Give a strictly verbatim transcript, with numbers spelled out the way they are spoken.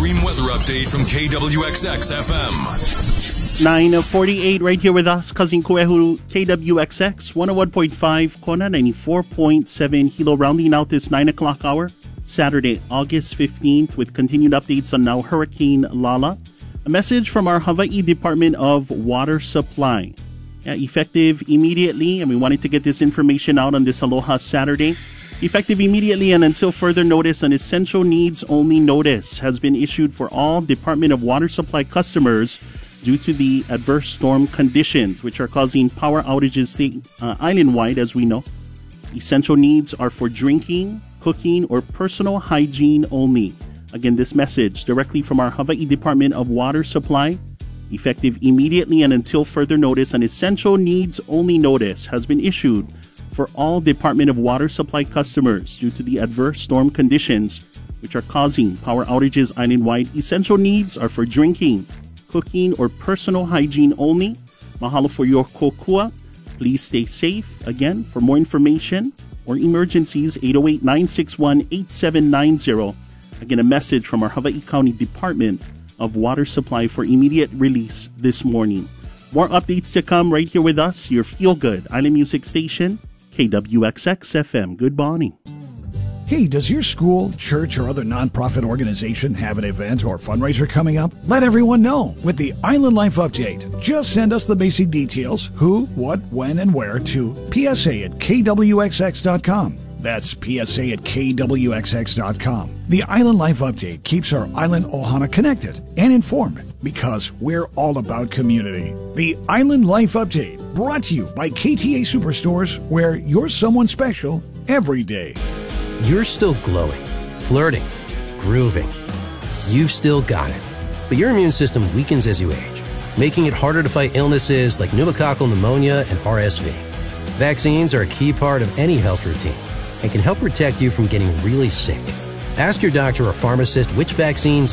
extreme weather update from K W X X F M. nine forty-eight right here with us, Cousin Kuehu, K W X X, one oh one point five, Kona, ninety-four point seven Hilo, rounding out this nine o'clock hour, Saturday, August fifteenth, with continued updates on now Hurricane Lala. A message from our Hawaii Department of Water Supply. Yeah, effective immediately, and we wanted to get this information out on this Aloha Saturday. Effective immediately and until further notice, an essential needs only notice has been issued for all Department of Water Supply customers due to the adverse storm conditions, which are causing power outages state, uh, island-wide, as we know. Essential needs are for drinking, cooking, or personal hygiene only. Again, this message directly from our Hawaii Department of Water Supply. Effective immediately and until further notice, an essential needs only notice has been issued for all Department of Water Supply customers due to the adverse storm conditions, which are causing power outages island-wide. Essential needs are for drinking, cooking, or personal hygiene only. Mahalo for your kokua. Please stay safe. Again, for more information or emergencies, eight oh eight, nine six one, eight seven nine zero. Again, a message from our Hawaii County Department of Water Supply for immediate release this morning. More updates to come right here with us, your feel-good island music station, K W X X F M. Good morning. Hey, does your school, church, or other nonprofit organization have an event or fundraiser coming up? Let everyone know with the Island Life Update. Just send us the basic details, who, what, when, and where to P S A at K W X X dot com. That's P S A at K W X X dot com. The Island Life Update keeps our island ohana connected and informed because we're all about community. The Island Life Update, brought to you by K T A Superstores, where you're someone special every day. You're still glowing, flirting, grooving. You've still got it. But your immune system weakens as you age, making it harder to fight illnesses like pneumococcal pneumonia and R S V. Vaccines are a key part of any health routine and can help protect you from getting really sick. Ask your doctor or pharmacist which vaccines